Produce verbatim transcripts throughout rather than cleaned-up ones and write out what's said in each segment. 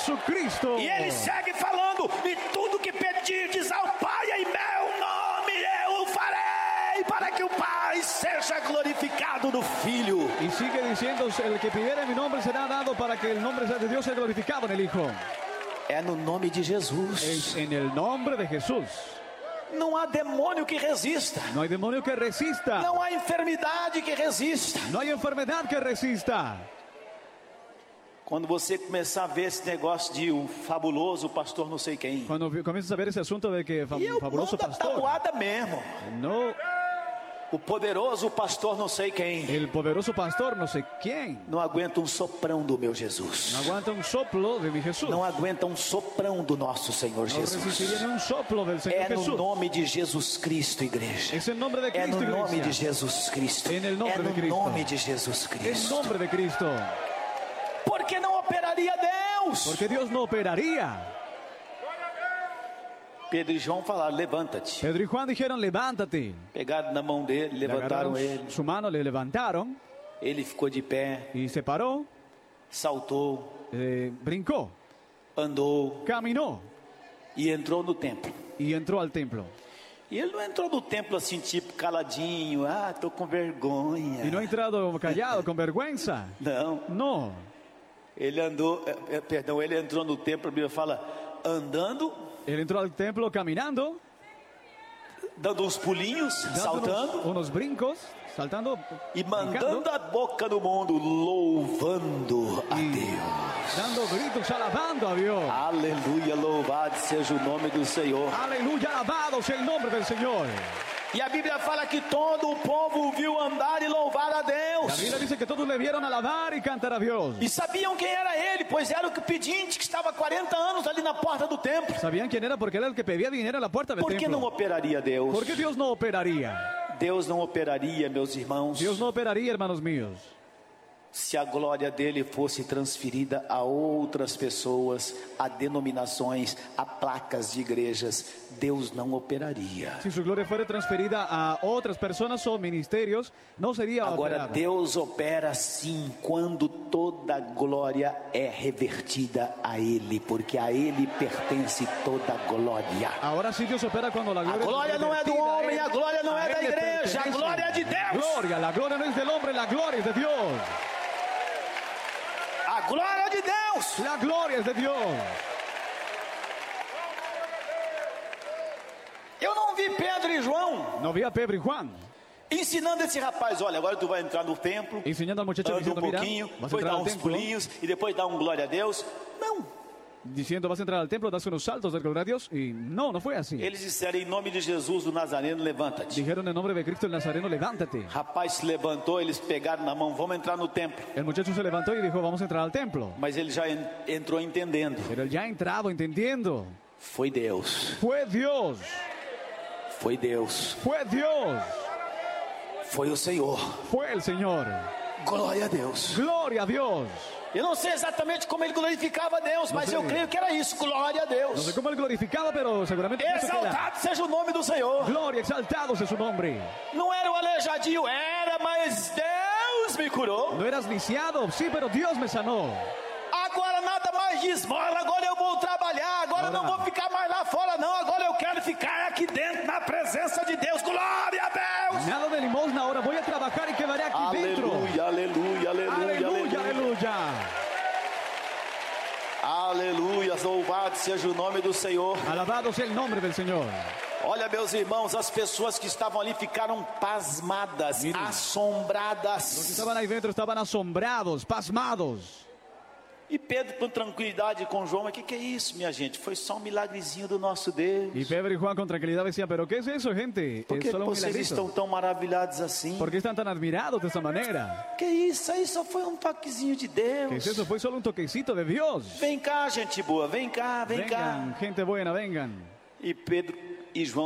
Jesucristo. E ele segue falando: e tudo que pedirdes ao Pai em meu nome eu o farei, para que o Pai seja glorificado no Filho. Y sigue diciendo, el que pidiera en mi nombre será dado para que el nombre de Dios sea glorificado en el Hijo. É no nome de Jesus. Es en el nombre de Jesús. Não há demônio que resista. No hay demonio que resista. Não há enfermidade que resista. No hay enfermedad que resista. Quando você começar a ver esse negócio de o fabuloso pastor não sei quem. Cuando comienzas a ver ese asunto de que fam E eu fabuloso mando a pastor. tabuada mesmo. No, O poderoso pastor não sei quem. el poderoso pastor no sé quién. Não aguenta um soprão do meu Jesus. No aguanta un soplo de mi Jesús. Não aguenta um soprão do nosso Senhor No Jesus. resistiría ni un soplo del Señor É no Jesús. nome de Jesus Cristo, igreja. Es el nombre de É Cristo, no nome iglesia. de Jesus Cristo. En el nombre É de no Cristo. nome de Jesus En Cristo. nombre de Cristo. Porque não operaria Deus? Porque Dios no operaría. Pedro e João falaram: levanta-te. Pedro y Juan dijeron, levántate. Pegaram na mão dele, Le levantaram agarraron ele. su mano, le levantaron Ele ficou de pé, y se paró, saltou, eh, brincó, andou caminó e entrou no templo. y entró al templo. E ele não entrou no templo assim, tipo, caladinho. Ah, tô com vergonha. Y no ha entrado callado, con vergüenza. Não. No. Ele andou, é, é, perdão, ele entrou no templo, a Bíblia fala, andando, Él entró al templo caminando, dando uns pulinhos, dando saltando unos, unos brincos, saltando e brincando, mandando a boca do mundo, louvando a y Deus. dando gritos, alabando a Dios. Aleluia, louvado seja o nome do Senhor. Aleluya, alabado sea el nombre del Señor. E a Bíblia fala que todo o povo o viu andar e louvar a La Deus. Biblia dice que todos le vieron alabar y cantar a Dios. E sabiam quem era ele, pois era o pedinte que estava há quarenta anos ali na porta do templo. ¿Sabían quién era? Porque era el que pedía dinero a la puerta del Por que não templo. operaria Deus? ¿Por qué Dios no operaría? Deus não operaria, meus irmãos, Dios no operaría, hermanos míos, se a glória dele fosse transferida a outras pessoas, a denominações, a placas de igrejas. Deus não operaria. si su gloria fuera transferida a otras personas o ministerios, no sería Agora operado. Deus opera sim quando toda glória é revertida a Ele, porque a Ele pertence toda glória. Ahora sí Dios opera cuando la A gloria glória não é do revertida a homem, Él. a glória não A é da Él le igreja, a pertenece. glória é de Deus. Gloria, la gloria no es del hombre, la gloria es de Dios. A glória é de Deus. La gloria es de Dios. Eu não vi Pedro e João No vi a Pedro y Juan ensinando esse rapaz: olha, agora tu vai entrar no templo, enseñando al muchacho anda um diciendo, mira, pouquinho, vas a depois entrar dá al uns templo, pulinhos e depois dá um glória a Deus. Não. diciendo, vas a entrar al templo, das unos saltos del gloria a Dios. Y no, no fue así. Eles disseram: em nome de Jesus do Nazareno, levanta-te. Dijeron en nombre de Cristo el Nazareno, levántate. Rapaz se levantou, eles pegaram na mão: vamos entrar no templo. El muchacho se levantó y dijo, vamos a entrar al templo. Mas ele já en- entrou entendendo. Pero él ya ha entrado entendiendo. Foi Deus. Fue Dios, Foi Deus. fue Dios, Foi o Senhor. fue el Señor. Glória a Deus. Gloria a Dios. Eu não sei exatamente como ele glorificava a Deus, mas sei. eu creio que era isso. Glória a No Deus. sé cómo él glorificaba, pero seguramente por eso que era. Exaltado seja o nome do Senhor. Gloria, exaltado sea su nombre. Não era o aleijadinho, era, mas Deus me curou. No eras lisiado, sí, pero Dios me sanó. Agora nada mais de esmola, agora eu vou trabalhar, agora Agora- não vou ficar mais lá fora não, agora eu quero ficar aqui dentro na presença de Deus. Glória a Deus. Nada de limosna, ahora voy a trabajar y quedaré aquí dentro. Aleluia, aleluia, aleluia, Aleluya, aleluia. aleluya. Aleluia, louvado seja o nome do Senhor. Alabado sea el nombre del Señor. Olha, meus irmãos, as pessoas que estavam ali ficaram pasmadas, Miren. Los que assombradas. estaban ahí dentro estaban asombrados, pasmados. E Pedro, com tranquilidade, com João: mas o que, que é isso, minha gente? Foi só um milagrezinho do nosso Deus. Y Pedro y Juan con tranquilidad decían, pero ¿qué es eso, gente? Por Es que solo un vocês milagrito. estão tão maravilhados assim? ¿Por qué están tan admirados de esta manera? Que isso? Aí só foi um toquezinho de ¿Qué Deus. es eso? Fue solo un toquecito de Dios. Vem cá, gente boa, vem cá, vem cá. Vengan, gente buena, vengan. E Pedro e João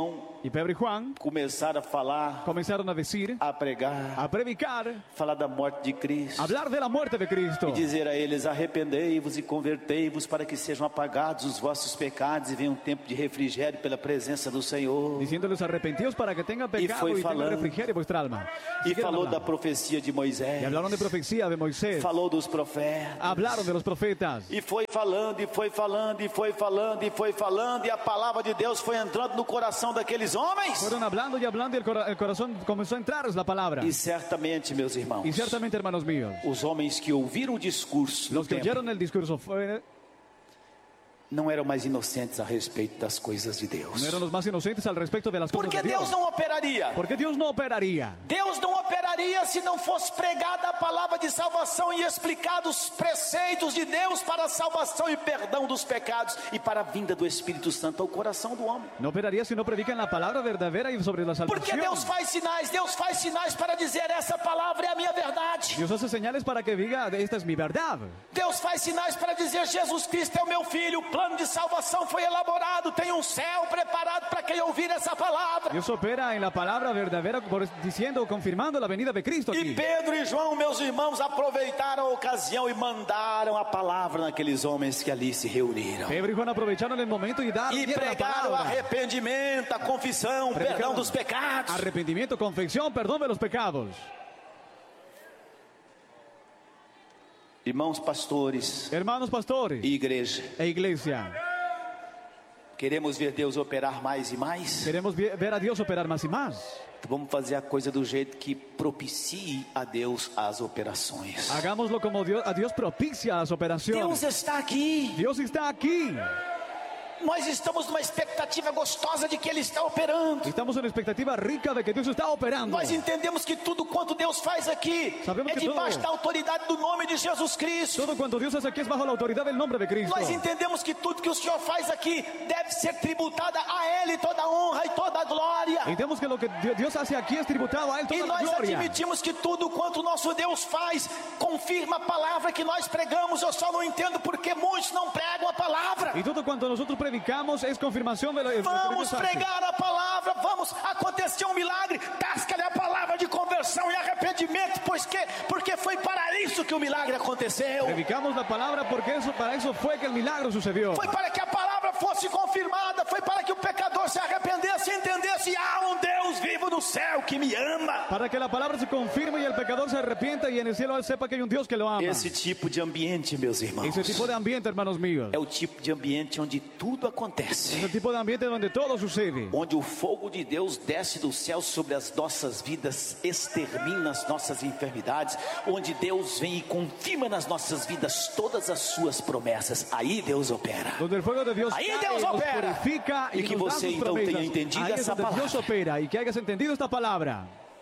Y Pedro y Juan começaram a falar, comenzaron a decir, a pregar, a predicar, falar da morte de Cristo. hablar de la muerte de Cristo. E dizer a eles: arrependei-vos e convertei-vos para que sejam apagados os vossos pecados e venha um tempo de refrigério pela presença do Senhor. Diciéndoles arrepentidos para que tengan pecado foi y, tengan falando. refrigerio en vuestra alma. E Siguieron falou da hablando. profecia de Moisés. Y hablaron de profecía de Moisés. Falou dos profetas. Hablaron de los profetas. E foi falando, e foi falando, e foi falando, e foi falando, e a palavra de Deus foi entrando no coração daqueles homens. Fueron hablando y hablando y el, cora- el corazón comenzó a entrar la palabra. E certamente, meus irmãos, Y ciertamente, hermanos míos, os homens que ouviram o discurso no los que templo oyeron el discurso fue- não eram mais inocentes a respeito das coisas de Deus. no eran los más inocentes al respecto de las cosas Porque de Dios. Deus não operaria. Porque Dios no operaría. Deus não operaria se não fosse pregada a palavra de salvação e explicados os preceitos de Deus para a salvação e perdão dos pecados e para a vinda do Espírito Santo ao coração do homem. No operaría si no predican la palabra verdadera y sobre la Porque salvación. Deus faz sinais, Deus faz sinais para dizer: essa palavra é a minha verdade. Dios hace señales para que diga, esta es mi verdad. Deus faz sinais para dizer: Jesus Cristo é o meu filho, o plano de salvação foi elaborado, tem um céu preparado para quem ouvir essa palavra. Dios opera en la palabra verdadera por- diciendo, confirmando la venida de Cristo E aquí. Pedro e João, meus irmãos, aproveitaram a ocasião e mandaram a palavra naqueles homens que ali se reuniram. Pedro y Juan aprovecharon el momento y dar- E dieron la pregaram palabra. arrependimento, a confissão, Predicaron perdão dos pecados. Arrepentimiento, confesión, perdón de los pecados. Irmãos pastores Hermanos pastores e igreja, e iglesia, queremos ver Deus operar mais e mais? queremos vi- ver a Dios operar más y más. Vamos fazer a coisa do jeito que propicie a Deus as operações. Hagámoslo como Dios, a Dios propicia las operaciones. Deus está aqui. Dios está aquí. Nós estamos numa expectativa gostosa de que Ele está operando. Estamos en expectativa rica de que Dios está operando. Nós entendemos que tudo quanto Deus faz aqui Sabemos é que debaixo tudo- da autoridade do nome de Jesus Cristo. Todo cuanto Dios hace aquí es bajo la autoridad del nombre de Cristo. Nós entendemos que tudo que o Senhor faz aqui deve ser tributada a Ele toda a honra e toda a glória. Entendemos que lo que Dios- Dios hace aquí es tributado a Él E toda la nós gloria. admitimos que tudo quanto o nosso Deus faz confirma a palavra que nós pregamos. Eu só não entendo porque muitos não pregam a palavra. Y todo cuanto nosotros predicamos es confirmación de lo de lo que Vamos Dios hace. pregar a palavra, vamos acontecer um milagre. Tasca-lhe a palavra de conversão e arrependimento, pois que, porque foi para isso que o milagre aconteceu. Predicamos la palabra porque eso, para eso fue que el milagro sucedió. Foi para que a palavra fosse confirmada, foi para que o pecador se arrependesse e entendesse: há um Deus vivo no céu que me ama. Para que la palabra se confirme y el pecador se arrepienta y en el cielo él sepa que hay un Dios que lo ama. Esse tipo de ambiente, meus irmãos, Ese tipo de ambiente, hermanos míos. é o tipo de ambiente onde tudo acontece. Ese tipo de ambiente donde todo sucede. Onde o fogo de Deus desce do céu sobre as nossas vidas, extermina as nossas enfermidades, onde Deus vem e confirma nas nossas vidas todas as suas promessas. Aí Deus opera. Donde el fuego de Dios Ahí cae, Dios nos opera. purifica y, Y que nos da você, sus então, promesas. tenha entendido Ahí es essa donde Dios palavra. opera y que hayas entendido esta palabra.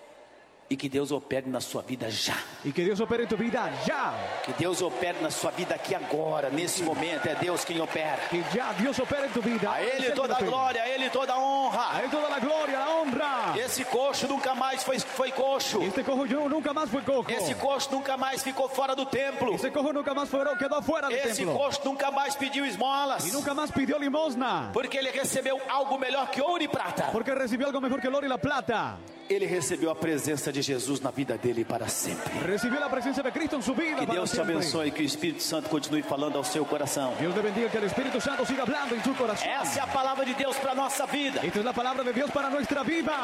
E que Deus opere na sua vida já. Y que Dios opere en tu vida ya. Que Deus opere na sua vida aqui agora, nesse momento. É Deus quem opera. Que ya Dios opere en tu vida. A Es Ele Él que toda a opera. glória, a Ele toda a honra. A Él toda la gloria, la honra. Esse coxo nunca mais foi, foi coxo. Este cojo yo nunca más fue cojo. Esse coxo nunca mais ficou fora do templo. Ese cojo nunca más fue, quedó fuera del Esse templo. coxo nunca mais pediu esmolas. Y nunca más pidió limosna. Porque ele recebeu algo melhor que ouro e prata. Porque recibió algo mejor que el oro y la plata. Ele recebeu a presença de Jesus na vida dele para sempre. Recibió la presencia de Cristo en su vida. Que para Deus te siempre. abençoe, que o Espírito Santo continue falando ao seu coração. Dios le bendiga, que el Espíritu Santo siga hablando en su corazón. Essa é a palavra de Deus para a nossa vida. Esta es la palabra de Dios para nuestra vida.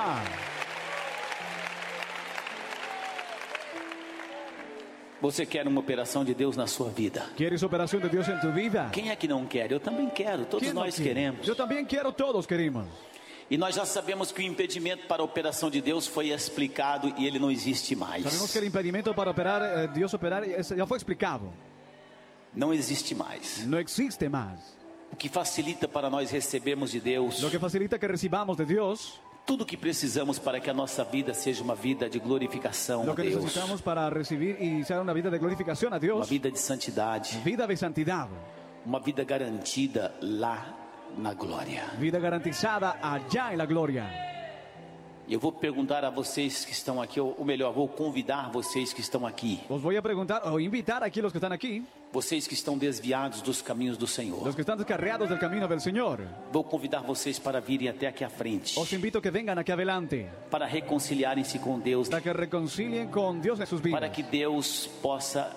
Você quer uma operação de Deus na sua vida? ¿Quieres operación de Dios en tu vida? Quem é que não quer? Eu também quero, todos ¿Quién no nós quiere? queremos. Yo también quiero, todos queremos. E nós já sabemos que o impedimento para a operação de Deus foi explicado e ele não existe mais. Sabemos que el impedimento para operar, eh, Dios operar, ese ya fue explicado. Não existe mais. No existe más. O que facilita para nós recebermos de Deus Lo que facilita que recibamos de Dios tudo o que precisamos para que a nossa vida seja uma vida de glorificação a lo que Deus, necesitamos para recibir y ser una vida de glorificación a uma Dios, vida de santidade, vida de santidad, uma vida garantida lá na glória. vida garantizada allá en la gloria. Eu vou perguntar a vocês que estão aqui, ou melhor, vou convidar vocês que estão aqui, Os voy a preguntar o invitar aquí los que están aquí Vocês que estão desviados dos caminhos do Senhor, los que están descarriados del camino del Señor, vou convidar vocês para virem até aqui à frente, os invito a que vengan aquí adelante, para reconciliarem-se com Deus, para que reconcilien con Dios en sus para vidas, que Deus possa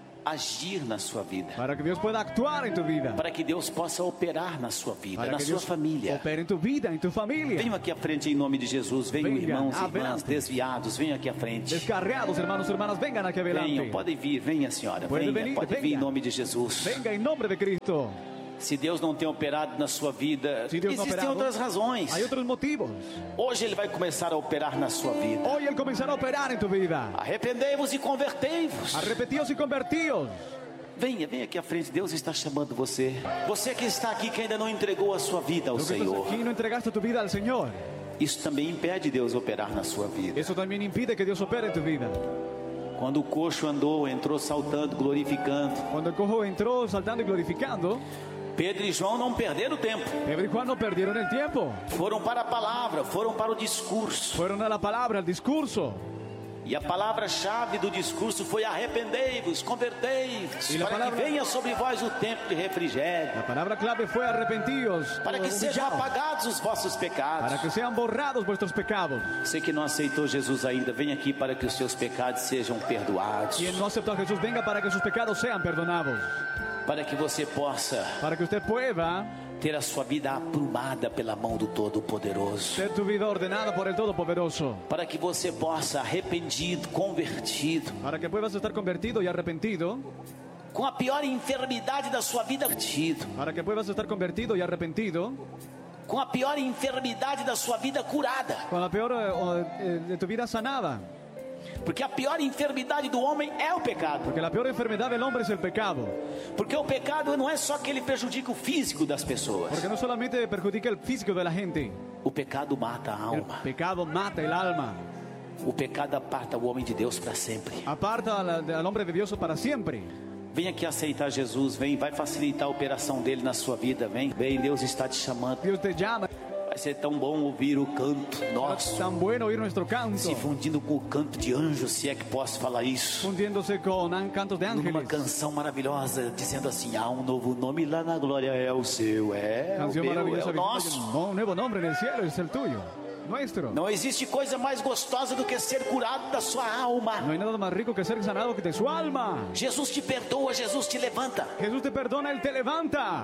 agir na sua vida, para que Dios pueda actuar en tu vida, para que Deus possa operar na sua vida, para na que sua Dios família. opere en tu vida, en tu familia. Venham aqui à frente em nome de Jesus. Venham, Venha, irmãos e irmãs adelante. desviados, venham aqui à frente. Descarriados, hermanos y hermanas, vengan aquí adelante. Venham, podem vir, venha senhora, Pode venha, venir, pode vir venha. em nome de Jesus. Venga en nombre de Cristo. Se Deus não tem operado na sua vida, Se Deus não existem operado, outras razões. Hay otros motivos. Hoje Ele vai começar a operar na sua vida. Hoy Él comenzará a operar en tu vida. Arrependei-vos e convertei-vos. Arrepentíos y convertíos. Venha, venha aqui à frente, Deus está chamando você. Você que está aqui, que ainda não entregou a sua vida ao Tú que estás Senhor. aquí y no entregaste tu vida al Señor. Isso também impede Deus operar na sua vida. Eso también impide que Dios opere en tu vida. Quando o coxo andou, entrou saltando, glorificando, Cuando el cojo entró saltando y glorificando, Pedro e João não perderam tempo. Pedro y Juan no perdieron el tiempo. Foram para a palavra, foram para o discurso. Fueron a la palabra, al discurso. E a palavra-chave do discurso foi arrependei-vos, convertei-vos, E a para palavra- que venha sobre vós o tempo de refrigério, La palabra clave fue arrepentíos. para que sejam humillaos, apagados os vossos pecados. para que sean borrados vuestros pecados. Você que não aceitou Jesus ainda, vem aqui para que os seus pecados sejam perdoados, Quien no aceptó a Jesús, venga para que sus pecados sean perdonados. para que você possa Para que usted pueda ter a sua vida aprumada pela mão do Todo-Poderoso, ser tu vida ordenada por el Todopoderoso. para que você possa, arrependido, convertido, Para que puedas estar convertido y arrepentido. com a pior enfermidade da sua vida, arrepentido, Para que puedas estar convertido y arrepentido. com a pior enfermidade da sua vida curada. Con la peor eh, o, eh, de tu vida sanada. Porque a pior enfermidade do homem é o pecado. Porque la peor enfermedad del hombre es el pecado. Porque o pecado não é só que ele prejudica o físico das pessoas. Porque no solamente perjudica el físico de la gente. O pecado mata a El alma. pecado mata el alma. O pecado aparta o homem de Deus para sempre. Aparta al, al hombre de Dios para siempre. Vem aqui aceitar Jesus, vem, vai facilitar a operação dele na sua vida, vem, vem, Deus está te chamando. Dios te llama. Vai ser tão bom ouvir o canto Es nosso, tan bueno oír nuestro canto. se fundindo com o canto de anjos, se é que posso falar isso. Fundiéndose con an- cantos de Numa ángeles. canção maravilhosa, dizendo assim, há um novo nome lá na glória, é o seu, é o Canción meu, é maravillosa. o nosso. diciendo, "No, un nuevo nombre en el cielo es el tuyo. Nuestro. Não existe coisa mais gostosa do que ser curado da sua alma. No hay nada más rico que ser sanado que de su alma. Jesus te perdoa, Jesus te levanta. Jesús te perdona, Él te levanta.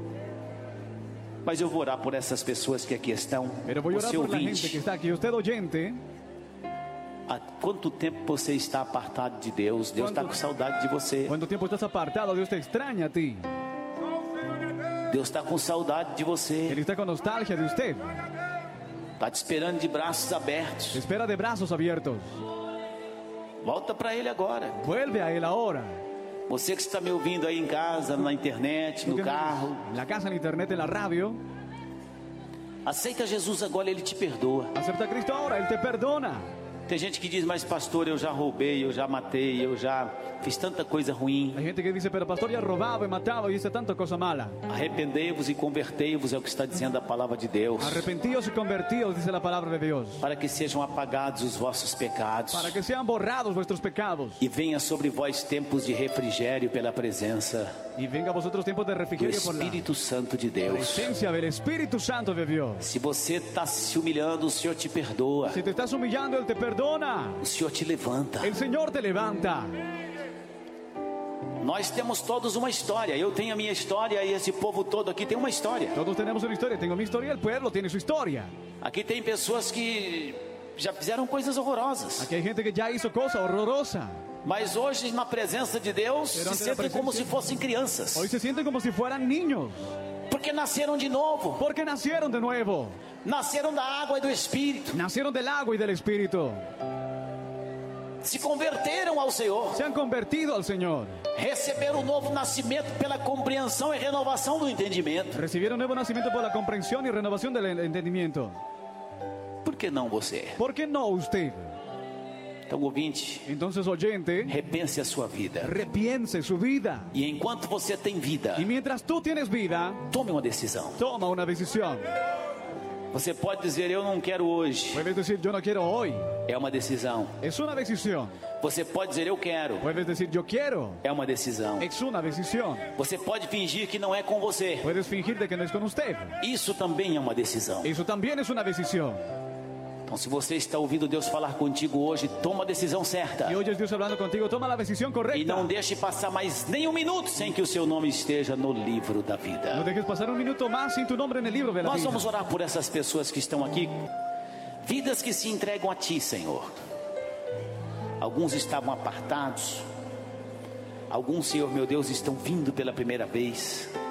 Mas eu vou orar por essas pessoas que aqui estão. Pero voy a orar Você por la gente que ouvinte, está aquí. Usted oyente, há quanto tempo você está apartado de Deus? Deus está Quanto- com saudade de você. ¿cuánto tiempo estás apartado? Dios te extraña a ti. Deus está com saudade de Él você. está con nostalgia de usted. Está te esperando de braços abertos. Te espera de brazos abiertos. Volta para Ele agora. Vuelve a Él ahora. Você que está me ouvindo aí em casa, na internet, no carro, En la casa, en internet, en la radio. aceita Jesus agora, Ele te perdoa. Acepta a Cristo ahora, Él te perdona. Tem gente que diz, mas pastor, eu já roubei, eu já matei, eu já fiz tanta coisa ruim. Hay gente que dice, pero pastor, ya robaba y mataba y hice tanta cosa mala. Arrependei-vos e convertei-vos, é o que está dizendo a palavra de Deus, Arrepentíos y convertíos, dice la palabra de Dios. para que sejam apagados os vossos pecados Para que sean borrados vuestros pecados. e venha sobre vós tempos de refrigério pela presença Y venga a vosotros tiempos de do refrigerio por la Espírito Santo de Deus. presencia del Espíritu Santo de Dios. Se você está se humilhando, o Senhor te perdoa, Si te estás humillando, Él te perdona. o Senhor te levanta. El Señor te levanta. Nós temos todos uma história, eu tenho a minha história e esse povo todo aqui tem uma história. Todos tenemos una historia. Tengo mi historia, el pueblo tiene su historia. Aqui tem pessoas que já fizeram coisas horrorosas, Aquí hay gente que ya hizo cosa horrorosa. mas hoje na presença de Deus se Perante a sentem como presença- se fossem crianças, Hoy se sienten como si fueran niños. porque nasceram de novo, Porque nacieron de nuevo. nasceram da água e do Espírito, Nacieron del agua y del Espíritu. se converteram ao Senhor, Se han convertido al Señor. receberam o novo nascimento pela compreensão e renovação do entendimento. Recibieron nuevo nacimiento por la comprensión y renovación del entendimiento. Por que não você? ¿Por qué no usted? Então, ouvinte, Entonces, oyente, repense a sua vida. repiense su vida. E enquanto você tem vida, Y mientras tú tienes vida, tome uma decisão. toma una decisión. Você pode dizer, eu não quero hoje. Puedes decir, yo no quiero hoy. É uma decisão. Es una decisión. Você pode dizer, eu quero. Puedes decir, yo quiero. É uma decisão. Es una decisión. Você pode fingir que não é com você. Puedes fingir de que no es con usted. Isso também é uma decisão. Eso también es una decisión. Então, se você está ouvindo Deus falar contigo hoje, toma a decisão certa. Y oyes Dios hablando contigo, toma la decisión correcta. E não deixe passar mais nem um minuto sem que o seu nome esteja no livro da vida. No dejes pasar un minuto más sin tu nombre en el libro de la Nós vida. vamos orar por essas pessoas que estão aqui. Vidas que se entregam a Ti, Senhor. Alguns estavam apartados. Alguns, Senhor meu Deus, estão vindo pela primeira vez.